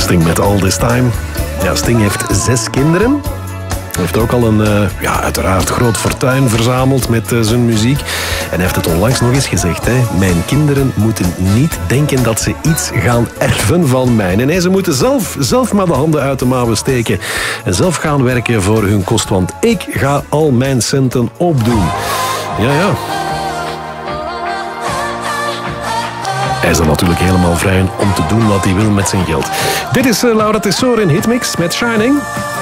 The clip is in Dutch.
Sting met All This Time. Ja, Sting heeft 6 kinderen. Hij heeft ook al een, uiteraard groot fortuin verzameld met zijn muziek. En hij heeft het onlangs nog eens gezegd. Hè. Mijn kinderen moeten niet denken dat ze iets gaan erven van mij. Nee, ze moeten zelf maar de handen uit de mouwen steken. En zelf gaan werken voor hun kost. Want ik ga al mijn centen opdoen. Ja. Hij is er natuurlijk helemaal vrij om te doen wat hij wil met zijn geld. Dit is Laura Tesoro in Hitmix met Shining.